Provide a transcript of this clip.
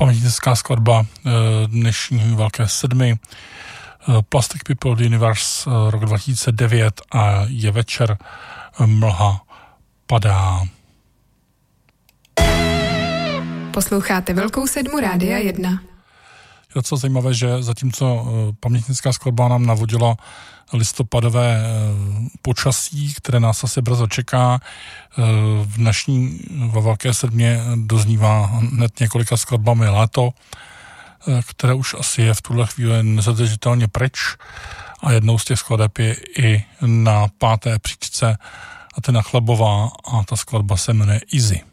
pamětnická skladba dnešní Velké sedmi, Plastic People The Universe, rok 2009 a Je večer, mlha padá. Posloucháte Velkou sedmu Rádia 1. Je docela zajímavé, že zatímco pamětnická skladba nám navodila listopadové počasí, které nás asi brzo čeká, v dnešní ve Velké sedmě doznívá hned několika skladbami léto, které už asi je v tuhle chvíli nezadržitelně pryč, a jednou z těch skladeb je i na 5. příčce Athena Chlebová a ta skladba se jmenuje Easy.